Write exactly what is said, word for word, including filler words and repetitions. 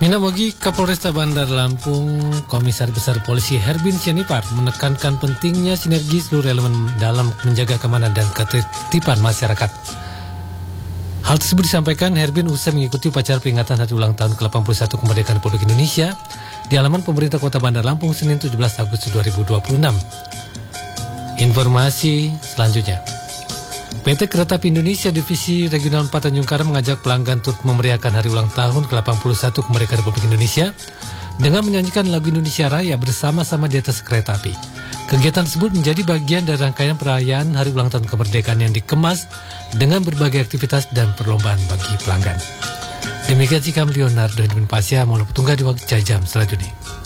Minamogi Kapolresta Bandar Lampung, Komisaris Besar Polisi Herbin Sianipar menekankan pentingnya sinergi seluruh elemen dalam menjaga keamanan dan ketertiban masyarakat. Hal tersebut disampaikan Herbin usai mengikuti upacara peringatan hari ulang tahun ke delapan puluh satu kemerdekaan Republik Indonesia di halaman pemerintah Kota Bandar Lampung Senin tujuh belas Agustus dua ribu dua puluh enam. Informasi selanjutnya. P T Kereta Api Indonesia Divisi Regional empat Tanjung Karang mengajak pelanggan turut memeriahkan hari ulang tahun ke delapan puluh satu kemerdekaan Republik Indonesia dengan menyanyikan lagu Indonesia Raya bersama-sama di atas kereta api. Kegiatan tersebut menjadi bagian dari rangkaian perayaan hari ulang tahun kemerdekaan yang dikemas dengan berbagai aktivitas dan perlombaan bagi pelanggan. Demikian sikap Leonardo dan Pasya, Maulana Petunggal di waktu jam selanjutnya.